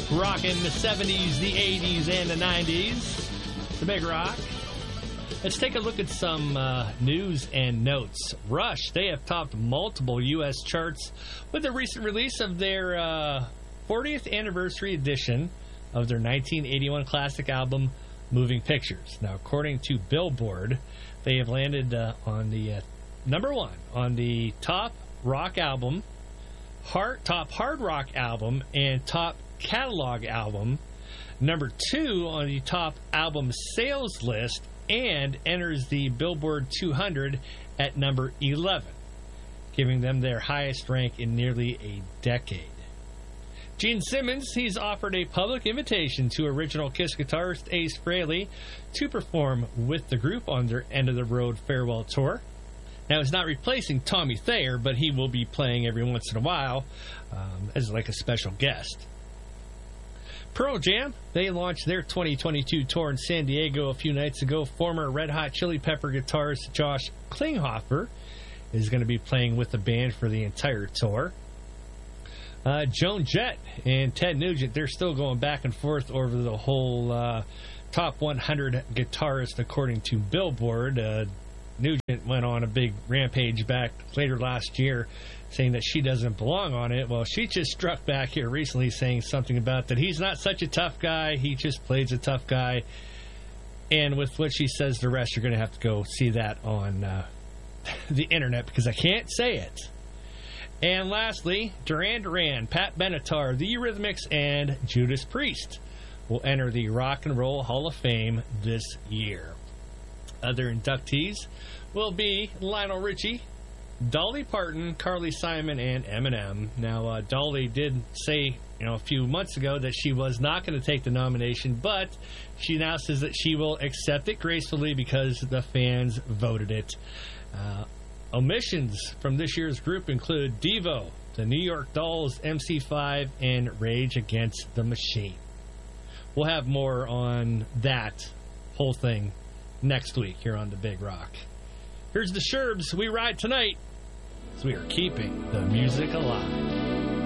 Rocking the 70s, the 80s, and the 90s. The Big Rock. Let's take a look at some news and notes. Rush, they have topped multiple U.S. charts with the recent release of their 40th anniversary edition of their 1981 classic album, Moving Pictures. Now, according to Billboard, they have landed on the number one on the top rock album, top hard rock album, and top catalog album, number 2 on the top album sales list, and enters the Billboard 200 at number 11, giving them their highest rank in nearly a decade. Gene Simmons, he's offered a public invitation to original Kiss guitarist Ace Frehley to perform with the group on their end-of-the-road farewell tour. Now, he's not replacing Tommy Thayer, but he will be playing every once in a while as like a special guest. Pearl Jam, they launched their 2022 tour in San Diego a few nights ago. Former Red Hot Chili Pepper guitarist Josh Klinghoffer is going to be playing with the band for the entire tour. Joan Jett and Ted Nugent, they're still going back and forth over the whole top 100 guitarist according to Billboard. Nugent went on a big rampage back later last year saying that she doesn't belong on it. Well, she just struck back here recently saying something about that he's not such a tough guy, he just plays a tough guy. And with what she says, the rest, you're going to have to go see that on the internet because I can't say it. And lastly, Duran Duran, Pat Benatar, The Eurythmics, and Judas Priest will enter the Rock and Roll Hall of Fame this year. Other inductees will be Lionel Richie, Dolly Parton, Carly Simon, and Eminem. Now, Dolly did say, a few months ago that she was not going to take the nomination, but she now says that she will accept it gracefully because the fans voted it. Omissions from this year's group include Devo, the New York Dolls, MC5, and Rage Against the Machine. We'll have more on that whole thing next week here on The Big Rock. Here's the Sherbs. We ride tonight, so we are keeping the music alive.